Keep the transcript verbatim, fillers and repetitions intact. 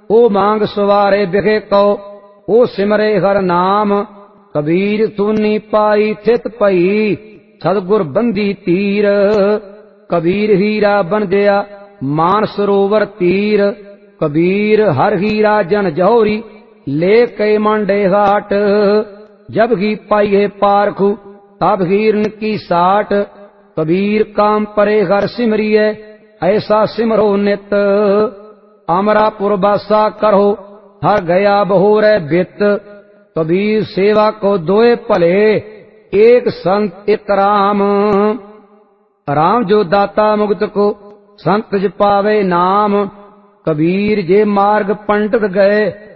ओ मांग सवारे बिखे कहो, ओ सिमरे हर नाम। कबीर तूनी पाई थित पई, सतगुर बंदी तीर। कबीर हीरा बन गया मान सरोवर तीर। कबीर हर हीरा जन जौहरी, ले के मांडे घाट। जब ही पाइये पारखू, तब हीरन की साट। कबीर काम परे हर सिमरिए, ऐसा सिमरो नित। अमरापुर बासा करो, हर गया बहुरे बित। कबीर सेवा को दोए भले, एक संत एक राम। राम जो दाता मुक्त को, संत ज पावे नाम। कबीर जे मार्ग पंडित गए,